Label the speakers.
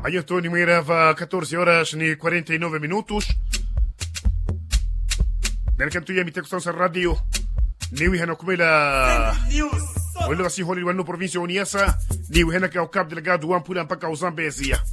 Speaker 1: Aí eu estou em Mirava, 14 horas e 49 minutos. Mercanto ya mitekusan sa radio. Niwi hana kumela. Walo kasi holi wano província Uniasa. Niwi hana ka o cabo delegado Wampula mpaka o Zambezia.